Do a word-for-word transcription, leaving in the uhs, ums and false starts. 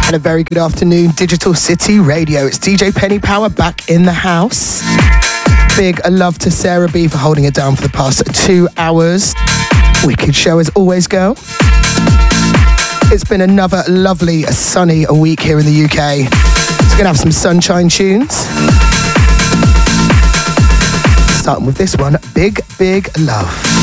And a very good afternoon, Digital City Radio. It's D J Penny Power back in the house. Big love to Sarah B for holding it down for the past two hours. Wicked show as always, girl. It's been another lovely, sunny week here in the U K. It's going to have some sunshine tunes. Starting with this one, Big, Big Love.